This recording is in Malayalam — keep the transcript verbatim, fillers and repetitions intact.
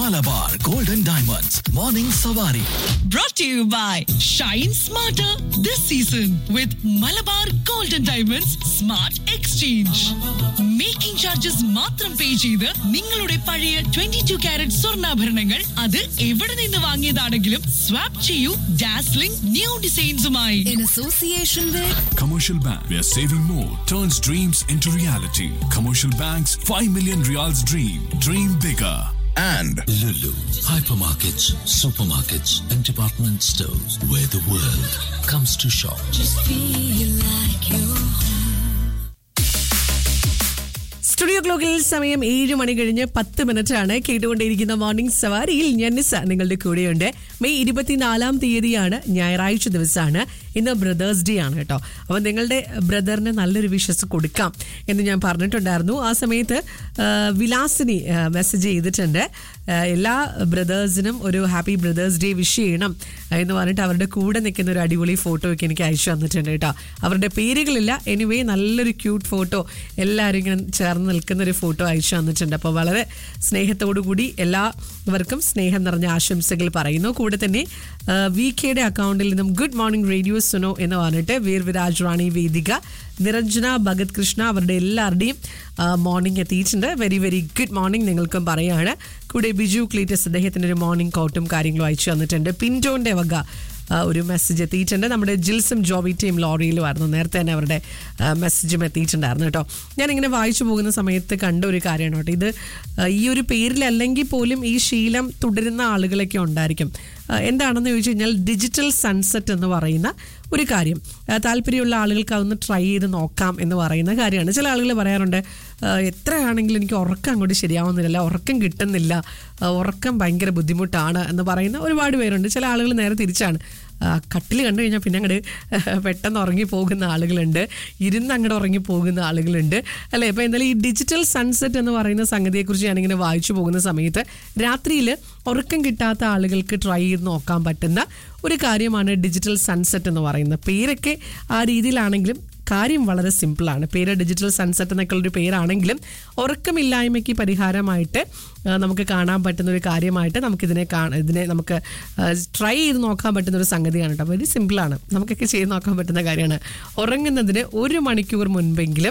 Malabar Golden Diamonds Morning Savari. Brought to you by Shine Smarter this season with Malabar Golden Diamonds Smart Exchange. Making charges മാത്രം പേ ചെയ്ത് നിങ്ങളുടെ പഴയ twenty-two കാരറ്റ് സ്വർണ്ണാഭരണങ്ങൾ അത് എവിടെ നിന്ന് വാങ്ങിയതാണെങ്കിലും സ്വാപ്പ് ചെയ്യൂ dazzling new ഡിസൈൻസുമായി. In association with Commercial Bank, where saving more turns dreams into reality. Commercial Bank's five million Riyals dream. Dream bigger. And Lulu, hypermarkets, supermarkets, and department stores where the world comes to shop. just feel like you're studio ക്ലോക്കിൽ സമയം ഏഴ് മണി കഴിഞ്ഞ് പത്ത് മിനിറ്റ് ആണ്. കേട്ടുകൊണ്ടേയിരിക്കുന്ന മോർണിംഗ് സവാരിയിൽ ഞാൻ നിസ നിങ്ങളുടെ കൂടെയുണ്ട്. മെയ് ഇരുപത്തിനാലാം തീയതിയാണ്, ഞായറാഴ്ച ദിവസമാണ്. ഇന്ന് ബ്രദേഴ്സ് ഡേ ആണ് കേട്ടോ. അപ്പോൾ നിങ്ങളുടെ ബ്രദറിന് നല്ലൊരു വിഷസ് കൊടുക്കാം എന്ന് ഞാൻ പറഞ്ഞിട്ടുണ്ടായിരുന്നു. ആ സമയത്ത് വിലാസിനി മെസ്സേജ് ചെയ്തിട്ടുണ്ട്. എല്ലാ ബ്രദേഴ്സിനും ഒരു ഹാപ്പി ബ്രദേഴ്സ് ഡേ വിഷ് ചെയ്യണം എന്ന് പറഞ്ഞിട്ട് അവരുടെ കൂടെ നിൽക്കുന്ന ഒരു അടിപൊളി ഫോട്ടോ ഒക്കെ എനിക്ക് അയച്ചു തന്നിട്ടുണ്ട് കേട്ടോ. അവരുടെ പേരുകളില്ല, എനിവേ നല്ലൊരു ക്യൂട്ട് ഫോട്ടോ എല്ലാവരും ഇങ്ങനെ ചേർന്ന് നിൽക്കുന്ന ഒരു ഫോട്ടോ അയച്ചു തന്നിട്ടുണ്ട്. അപ്പോൾ വളരെ സ്നേഹത്തോടു കൂടി എല്ലാവർക്കും സ്നേഹം നിറഞ്ഞ ആശംസകൾ പറയുന്നു. കൂടെ തന്നെ വി കെയുടെ അക്കൗണ്ടിൽ നിന്നും ഗുഡ് മോർണിംഗ് റേഡിയോ സുനോ എന്ന് പറഞ്ഞിട്ട് വീർ വിരാജ് റാണി വേദിക, നിരഞ്ജന ഭഗത് കൃഷ്ണ അവരുടെ എല്ലാവരുടെയും മോർണിംഗ് എത്തിയിട്ടുണ്ട്. വെരി വെരി ഗുഡ് മോർണിംഗ് നിങ്ങൾക്കും പറയാണ്. കൂടെ ബിജു ക്ലീറ്റസ് അദ്ദേഹത്തിൻ്റെ ഒരു മോർണിംഗ് കോട്ടും കാര്യങ്ങളും അയച്ചു തന്നിട്ടുണ്ട്. പിൻറ്റോൻ്റെ വക ഒരു മെസ്സേജ് എത്തിയിട്ടുണ്ട്. നമ്മുടെ ജിൽസും ജോബിറ്റയും ലോറിയിലുമായിരുന്നു. നേരത്തെ തന്നെ അവരുടെ മെസ്സേജും എത്തിയിട്ടുണ്ടായിരുന്നു കേട്ടോ. ഞാനിങ്ങനെ വായിച്ചു പോകുന്ന സമയത്ത് കണ്ട ഒരു കാര്യമാണ് കേട്ടോ. ഇത് ഈ ഒരു പേരിലല്ലെങ്കിൽ പോലും ഈ ശീലം തുടരുന്ന ആളുകളൊക്കെ ഉണ്ടായിരിക്കും. എന്താണെന്ന് ചോദിച്ചു കഴിഞ്ഞാൽ ഡിജിറ്റൽ സൺസെറ്റ് എന്ന് പറയുന്ന ഒരു കാര്യം താല്പര്യമുള്ള ആളുകൾക്ക് അതൊന്ന് ട്രൈ ചെയ്ത് നോക്കാം എന്ന് പറയുന്ന കാര്യമാണ്. ചില ആളുകൾ പറയാറുണ്ട്, എത്രയാണെങ്കിലും എനിക്ക് ഉറക്കം അങ്ങോട്ട് ശരിയാവുന്നില്ല, ഉറക്കം കിട്ടുന്നില്ല, ഉറക്കം ഭയങ്കര ബുദ്ധിമുട്ടാണ് എന്ന് പറയുന്ന ഒരുപാട് പേരുണ്ട്. ചില ആളുകൾ നേരെ തിരിച്ചാണ്, കട്ടിൽ കണ്ടു കഴിഞ്ഞാൽ പിന്നെ അങ്ങോട്ട് പെട്ടെന്ന് ഉറങ്ങി പോകുന്ന ആളുകളുണ്ട്, ഇരുന്ന് അങ്ങോട്ട് ഉറങ്ങി പോകുന്ന ആളുകളുണ്ട് അല്ലേ. അപ്പോൾ എന്തായാലും ഈ ഡിജിറ്റൽ സൺസെറ്റ് എന്ന് പറയുന്ന സംഗതിയെക്കുറിച്ച് ഞാനിങ്ങനെ വായിച്ചു പോകുന്ന സമയത്ത് രാത്രിയിൽ ഉറക്കം കിട്ടാത്ത ആളുകൾക്ക് ട്രൈ ചെയ്ത് നോക്കാൻ പറ്റുന്ന ഒരു കാര്യമാണ് ഡിജിറ്റൽ സൺസെറ്റ് എന്ന് പറയുന്നത്. പേരൊക്കെ ആ രീതിയിലാണെങ്കിലും കാര്യം വളരെ സിമ്പിളാണ്. പേര് ഡിജിറ്റൽ സൺസെറ്റ് എന്നൊക്കെയുള്ളൊരു പേരാണെങ്കിലും ഉറക്കമില്ലായ്മയ്ക്ക് പരിഹാരമായിട്ട് നമുക്ക് കാണാൻ പറ്റുന്ന ഒരു കാര്യമായിട്ട് നമുക്കിതിനെ കാണാം ഇതിനെ നമുക്ക് ട്രൈ ചെയ്ത് നോക്കാൻ പറ്റുന്ന ഒരു സംഗതിയാണ് കേട്ടോ. വെരി സിമ്പിളാണ്, നമുക്കൊക്കെ ചെയ്ത് നോക്കാൻ പറ്റുന്ന കാര്യമാണ്. ഉറങ്ങുന്നതിന് ഒരു മണിക്കൂർ മുൻപെങ്കിലും